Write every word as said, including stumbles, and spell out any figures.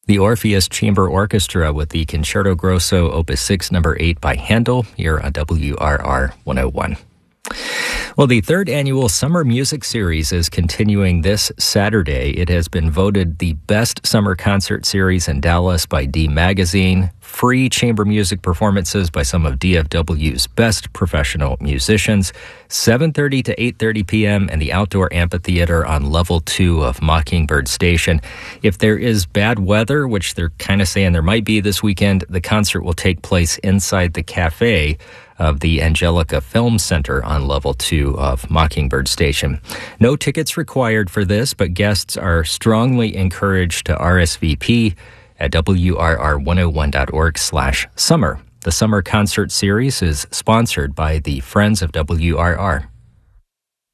The Orpheus Chamber Orchestra with the Concerto Grosso Opus six, number eight by Handel, here on W R R one oh one. Well, the third annual Summer Music Series is continuing this Saturday. It has been voted the best summer concert series in Dallas by D Magazine. Free chamber music performances by some of D F W's best professional musicians. seven thirty to eight thirty p.m. in the outdoor amphitheater on level two of Mockingbird Station. If there is bad weather, which they're kind of saying there might be this weekend, the concert will take place inside the cafe of the Angelica Film Center on level two of Mockingbird Station. No tickets required for this, but guests are strongly encouraged to R S V P at W R R one oh one dot org slash summer. The summer concert series is sponsored by the Friends of W R R.